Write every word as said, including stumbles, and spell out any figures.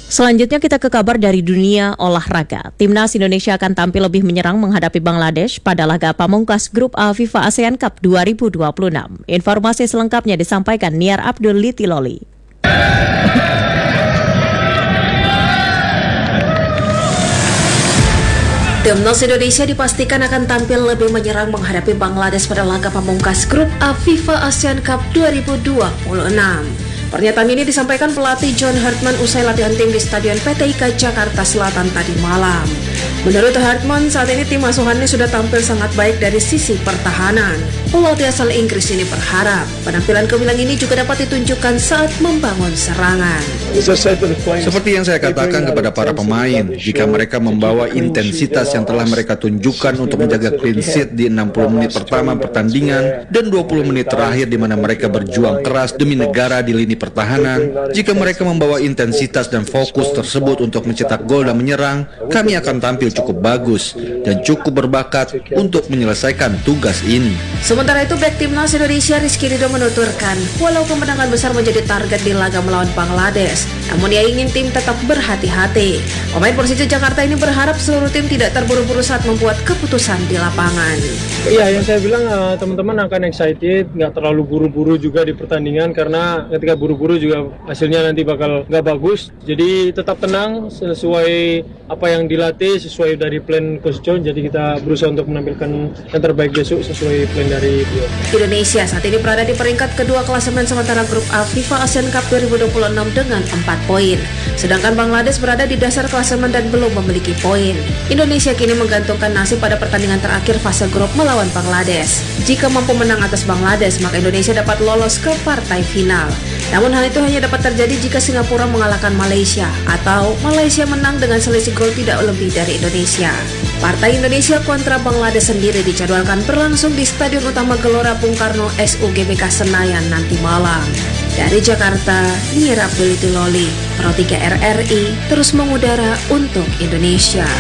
Selanjutnya kita ke kabar dari dunia olahraga. Timnas Indonesia akan tampil lebih menyerang menghadapi Bangladesh pada laga pamungkas Grup A FIFA ASEAN Cup dua ribu dua puluh enam. Informasi selengkapnya disampaikan Niar Abdul Litiloli. Timnas Indonesia dipastikan akan tampil lebih menyerang menghadapi Bangladesh pada laga pamungkas Grup A FIFA ASEAN Cup dua ribu dua puluh enam. Pernyataan ini disampaikan pelatih John Hartman usai latihan tim di Stadion P T I K Jakarta Selatan tadi malam. Menurut Hartman, saat ini tim asuhannya sudah tampil sangat baik dari sisi pertahanan. Pelatih asal Inggris ini berharap penampilan gemilang ini juga dapat ditunjukkan saat membangun serangan. Seperti yang saya katakan kepada para pemain, jika mereka membawa intensitas yang telah mereka tunjukkan untuk menjaga clean sheet di enam puluh menit pertama pertandingan dan dua puluh menit terakhir di mana mereka berjuang keras demi negara di lini pertahanan, jika mereka membawa intensitas dan fokus tersebut untuk mencetak gol dan menyerang, kami akan tampil cukup bagus dan cukup berbakat untuk menyelesaikan tugas ini. Sementara itu, bek timnas Indonesia Rizky Ridho menuturkan, walau kemenangan besar menjadi target di laga melawan Bangladesh, namun ia ingin tim tetap berhati-hati. Pemain Persija Jakarta ini berharap seluruh tim tidak terburu-buru saat membuat keputusan di lapangan. Iya, yang saya bilang uh, teman-teman akan excited, nggak terlalu buru-buru juga di pertandingan karena ketika buru-buru juga hasilnya nanti bakal nggak bagus. Jadi tetap tenang sesuai apa yang dilatih, sesuai dari plan Coach John. Jadi kita berusaha untuk menampilkan yang terbaik besok sesuai plan dari beliau. Indonesia saat ini berada di peringkat kedua klasemen sementara Grup A FIFA ASEAN Cup dua ribu dua puluh enam dengan empat poin. Sedangkan Bangladesh berada di dasar klasemen dan belum memiliki poin. Indonesia kini menggantungkan nasib pada pertandingan terakhir fase grup melawan Bangladesh. Jika mampu menang atas Bangladesh, maka Indonesia dapat lolos ke partai final. Namun hal itu hanya dapat terjadi jika Singapura mengalahkan Malaysia atau Malaysia menang dengan selisih gol tidak lebih dari Indonesia. Partai Indonesia kontra Bangladesh sendiri dijadwalkan berlangsung di Stadion Utama Gelora Bung Karno S U G B K Senayan nanti malam. Dari Jakarta, Niar Abdul Litiloli, Pro tiga R R I, terus mengudara untuk Indonesia.